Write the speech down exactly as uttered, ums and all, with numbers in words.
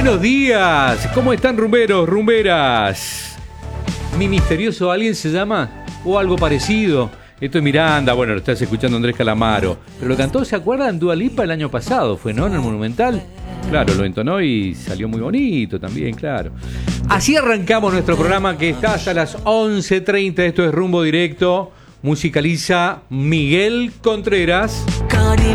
Buenos días, ¿cómo están rumberos, rumberas? ¿Mi misterioso alguien se llama? ¿O algo parecido? Esto es Miranda, bueno, lo estás escuchando Andrés Calamaro. Pero lo cantó, ¿se acuerdan? Dua Lipa el año pasado, ¿fue, no? En el Monumental. Claro, lo entonó y salió muy bonito también, claro. Así arrancamos nuestro programa que está hasta las once treinta. Esto es Rumbo Directo. Musicaliza Miguel Contreras.